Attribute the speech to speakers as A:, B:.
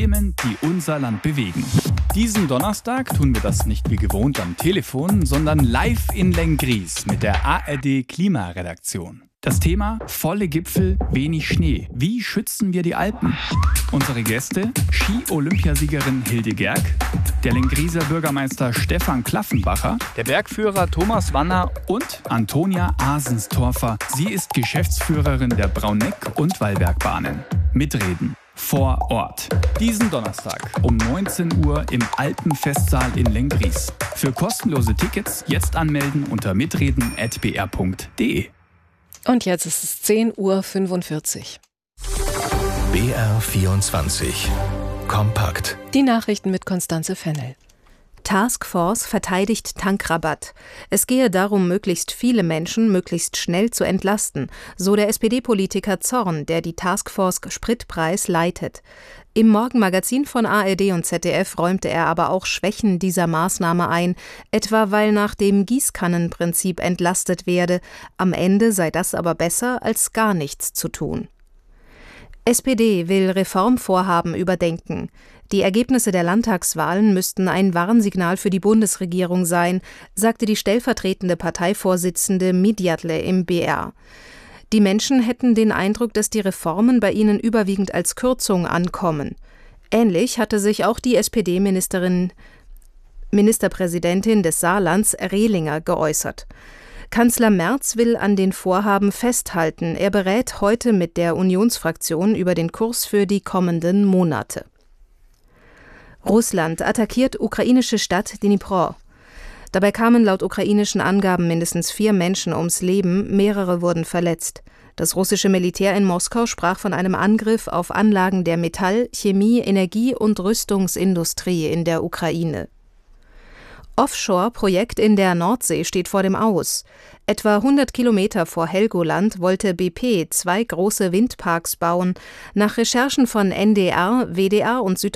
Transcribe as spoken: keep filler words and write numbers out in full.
A: Themen, die unser Land bewegen. Diesen Donnerstag tun wir das nicht wie gewohnt am Telefon, sondern live in Lenggries mit der A R D-Klimaredaktion. Das Thema: volle Gipfel, wenig Schnee. Wie schützen wir die Alpen? Unsere Gäste: Ski-Olympiasiegerin Hilde Gerg, der Lengrieser Bürgermeister Stefan Klaffenbacher, der Bergführer Thomas Wanner und Antonia Asenstorfer. Sie ist Geschäftsführerin der Brauneck- und Wallbergbahnen. Mitreden vor Ort. Diesen Donnerstag um neunzehn Uhr im Alpenfestsaal in Lenggries. Für kostenlose Tickets jetzt anmelden unter mitreden at b r punkt d e.
B: Und jetzt ist es zehn Uhr fünfundvierzig.
C: B R vierundzwanzig. Kompakt.
B: Die Nachrichten mit Konstanze Fennel.
D: Taskforce verteidigt Tankrabatt. Es gehe darum, möglichst viele Menschen möglichst schnell zu entlasten, so der S P D-Politiker Zorn, der die Taskforce Spritpreis leitet. Im Morgenmagazin von A R D und Z D F räumte er aber auch Schwächen dieser Maßnahme ein, etwa weil nach dem Gießkannenprinzip entlastet werde. Am Ende sei das aber besser, als gar nichts zu tun. S P D will Reformvorhaben überdenken. Die Ergebnisse der Landtagswahlen müssten ein Warnsignal für die Bundesregierung sein, sagte die stellvertretende Parteivorsitzende Midjatle im B R. Die Menschen hätten den Eindruck, dass die Reformen bei ihnen überwiegend als Kürzung ankommen. Ähnlich hatte sich auch die S P D-Ministerin, Ministerpräsidentin des Saarlands Rehlinger geäußert. Kanzler Merz will an den Vorhaben festhalten. Er berät heute mit der Unionsfraktion über den Kurs für die kommenden Monate. Russland attackiert ukrainische Stadt Dnipro. Dabei kamen laut ukrainischen Angaben mindestens vier Menschen ums Leben, mehrere wurden verletzt. Das russische Militär in Moskau sprach von einem Angriff auf Anlagen der Metall-, Chemie-, Energie- und Rüstungsindustrie in der Ukraine. Offshore-Projekt in der Nordsee steht vor dem Aus. Etwa hundert Kilometer vor Helgoland wollte B P zwei große Windparks bauen. Nach Recherchen von N D R, W D R und Süd